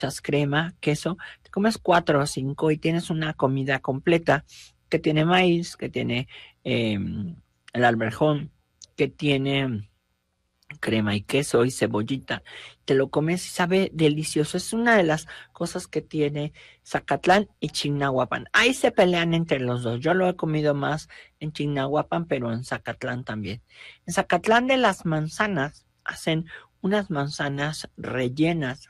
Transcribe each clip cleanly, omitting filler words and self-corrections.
crema, queso, te comes 4 o 5 y tienes una comida completa que tiene maíz, que tiene el alberjón, que tiene crema y queso y cebollita. Te lo comes y sabe delicioso. Es una de las cosas que tiene Zacatlán y Chignahuapan. Ahí se pelean entre los dos. Yo lo he comido más en Chignahuapan, pero en Zacatlán también. En Zacatlán de las manzanas hacen unas manzanas rellenas.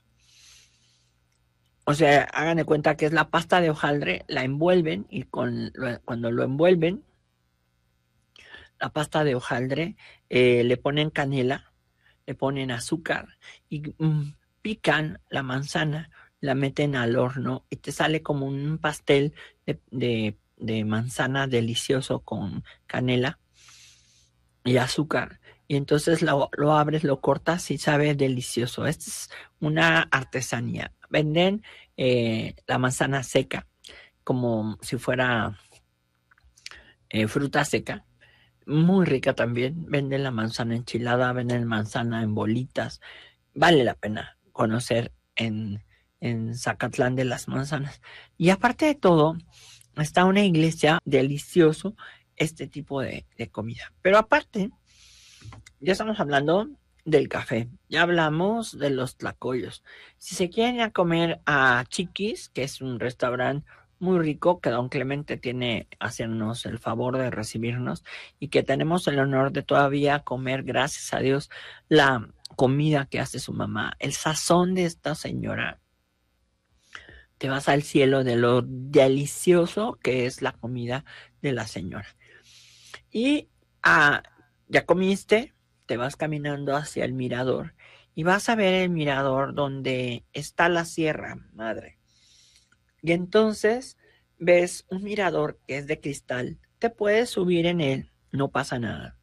O sea, hagan de cuenta que es la pasta de hojaldre, la envuelven y cuando lo envuelven, la pasta de hojaldre, le ponen canela, le ponen azúcar y pican la manzana, la meten al horno y te sale como un pastel de manzana delicioso con canela y azúcar. Y entonces lo abres, lo cortas y sabe delicioso. Esta es una artesanía. Venden la manzana seca, como si fuera fruta seca. Muy rica también. Venden la manzana enchilada, venden manzana en bolitas. Vale la pena conocer en Zacatlán de las Manzanas. Y aparte de todo, está una iglesia delicioso este tipo de comida. Pero aparte, ya estamos hablando del café, ya hablamos de los tlacoyos. Si se quieren ir a comer a Chiquis, que es un restaurante muy rico, que don Clemente tiene hacernos el favor de recibirnos y que tenemos el honor de todavía comer, gracias a Dios, la comida que hace su mamá, el sazón de esta señora. Te vas al cielo de lo delicioso que es la comida de la señora. Y ya comiste, te vas caminando hacia el mirador y vas a ver el mirador donde está la Sierra Madre. Y entonces ves un mirador que es de cristal, te puedes subir en él, no pasa nada.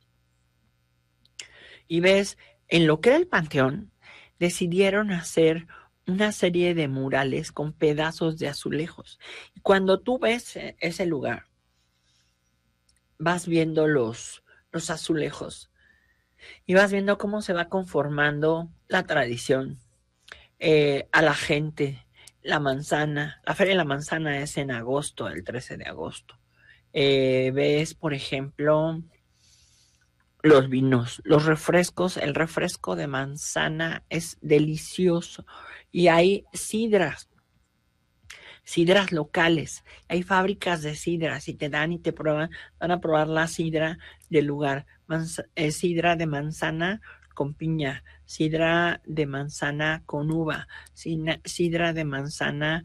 Y ves, en lo que era el panteón, decidieron hacer una serie de murales con pedazos de azulejos. Y cuando tú ves ese lugar, vas viendo los azulejos y vas viendo cómo se va conformando la tradición, a la gente, la manzana. La Feria de la Manzana es en agosto, el 13 de agosto. Ves, por ejemplo, los vinos, los refrescos. El refresco de manzana es delicioso y hay sidras locales, hay fábricas de sidras y te dan y te prueban, van a probar la sidra del lugar, sidra de manzana con piña, sidra de manzana con uva, sidra de manzana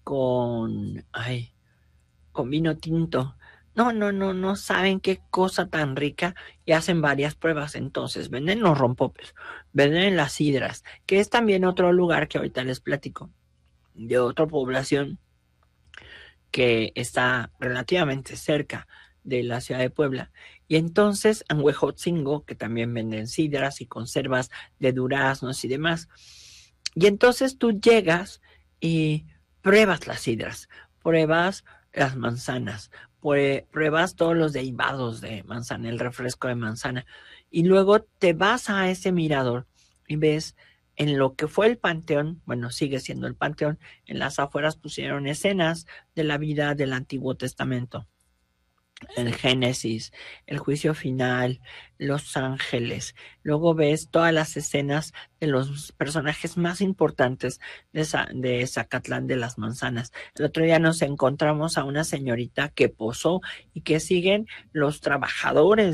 con vino tinto. No saben qué cosa tan rica y hacen varias pruebas. Entonces, venden los rompopes, venden las sidras, que es también otro lugar que ahorita les platico, de otra población que está relativamente cerca de la ciudad de Puebla. Y entonces en Huejotzingo, que también venden sidras y conservas de duraznos y demás. Y entonces tú llegas y pruebas las sidras, pruebas las manzanas, pruebas todos los derivados de manzana, el refresco de manzana. Y luego te vas a ese mirador y ves en lo que fue el panteón, bueno, sigue siendo el panteón, en las afueras pusieron escenas de la vida del Antiguo Testamento. El Génesis, el juicio final, los ángeles. Luego ves todas las escenas de los personajes más importantes de Zacatlán de las Manzanas. El otro día nos encontramos a una señorita que posó y que siguen los trabajadores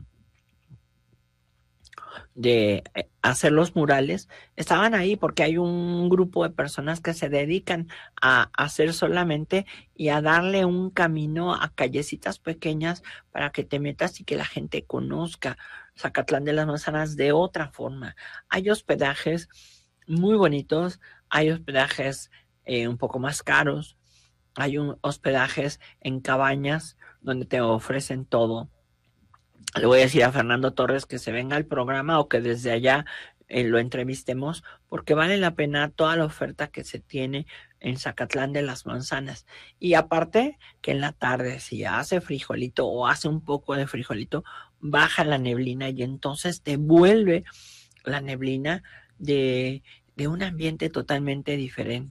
de hacer los murales, estaban ahí porque hay un grupo de personas que se dedican a hacer solamente y a darle un camino a callecitas pequeñas para que te metas y que la gente conozca Zacatlán de las Manzanas de otra forma. Hay hospedajes muy bonitos, hay hospedajes un poco más caros, hay hospedajes en cabañas donde te ofrecen todo. Le voy a decir a Fernando Torres que se venga al programa o que desde allá lo entrevistemos, porque vale la pena toda la oferta que se tiene en Zacatlán de las Manzanas. Y aparte que en la tarde, si hace frijolito o hace un poco de frijolito, baja la neblina y entonces te vuelve la neblina de un ambiente totalmente diferente.